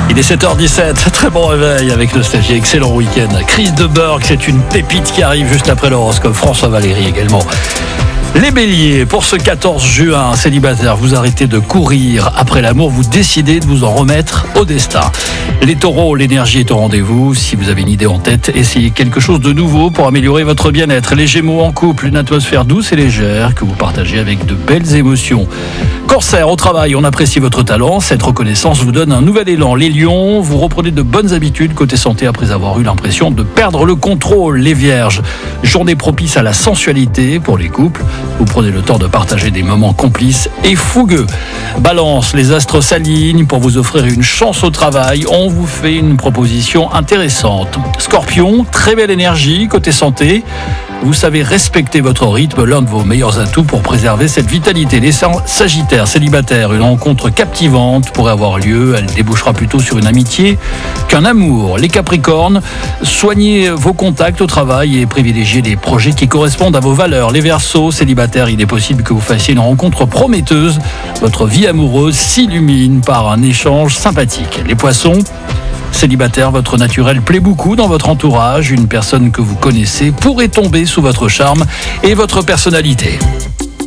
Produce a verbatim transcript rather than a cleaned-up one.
Il est sept heures dix-sept, très bon réveil avec Nostalgie, excellent week-end. Chris de Burgh, c'est une pépite qui arrive juste après l'horoscope. François Valéry également. Les béliers, pour ce quatorze juin, célibataire, vous arrêtez de courir après l'amour, vous décidez de vous en remettre au destin. Les taureaux, l'énergie est au rendez-vous. Si vous avez une idée en tête, essayez quelque chose de nouveau pour améliorer votre bien-être. Les gémeaux, en couple, une atmosphère douce et légère que vous partagez avec de belles émotions. Cancer, au travail, on apprécie votre talent. Cette reconnaissance vous donne un nouvel élan. Les lions, vous reprenez de bonnes habitudes côté santé après avoir eu l'impression de perdre le contrôle. Les vierges, journée propice à la sensualité pour les couples. Vous prenez le temps de partager des moments complices et fougueux. Balance, les astres s'alignent pour vous offrir une chance au travail. On vous fait une proposition intéressante. Scorpion, très belle énergie côté santé. Vous savez respecter votre rythme, l'un de vos meilleurs atouts pour préserver cette vitalité. Les sagittaires, célibataires, une rencontre captivante pourrait avoir lieu. Elle débouchera plutôt sur une amitié qu'un amour. Les capricornes, soignez vos contacts au travail et privilégiez les projets qui correspondent à vos valeurs. Les verseaux, célibataires, il est possible que vous fassiez une rencontre prometteuse. Votre vie amoureuse s'illumine par un échange sympathique. Les poissons, célibataire, votre naturel plaît beaucoup dans votre entourage. Une personne que vous connaissez pourrait tomber sous votre charme et votre personnalité.